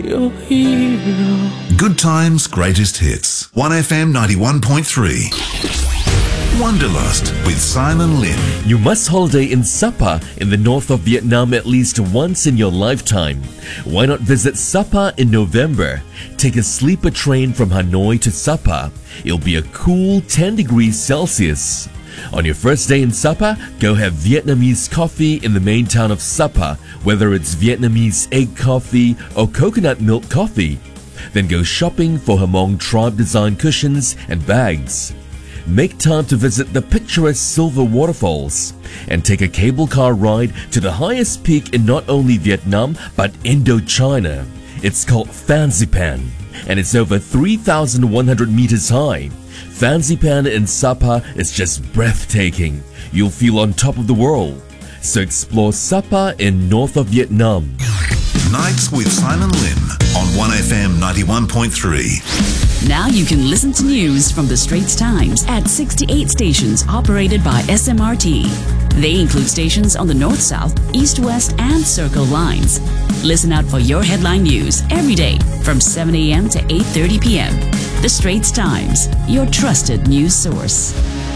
your hero. Good times, greatest hits. 1FM 91.3. Wanderlust with Simon Lim. You must holiday in Sapa in the north of Vietnam at least once in your lifetime. Why not visit Sapa in November? Take a sleeper train from Hanoi to Sapa. It'll be a cool 10 degrees Celsius. On your first day in Sapa, go have Vietnamese coffee in the main town of Sapa, whether it's Vietnamese egg coffee or coconut milk coffee. Then go shopping for Hmong tribe design cushions and bags. Make time to visit the picturesque Silver Waterfalls and take a cable car ride to the highest peak in not only Vietnam but Indochina. It's called Fansipan and it's over 3,100 meters high. Fansipan in Sapa is just breathtaking. You'll feel on top of the world. So explore Sapa in north of Vietnam. Nights with Simon Lim on 1FM 91.3. Now you can listen to news from the Straits Times at 68 stations operated by SMRT. They include stations on the North-South, East-West and Circle lines. Listen out for your headline news every day from 7 a.m. to 8:30 p.m. The Straits Times, your trusted news source.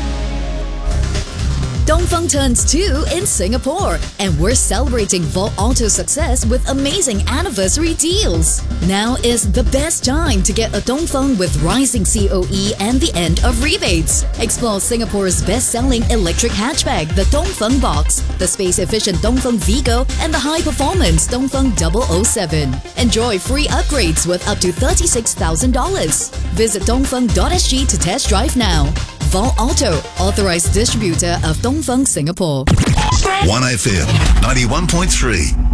Dongfeng turns 2 in Singapore, and we're celebrating Volt Auto's success with amazing anniversary deals. Now is the best time to get a Dongfeng with rising COE and the end of rebates. Explore Singapore's best-selling electric hatchback, the Dongfeng Box, the space-efficient Dongfeng Vigo, and the high-performance Dongfeng 007. Enjoy free upgrades with up to $36,000. Visit dongfeng.sg to test drive now. Volt Auto, authorized distributor of Dongfeng Singapore. 1FM 91.3.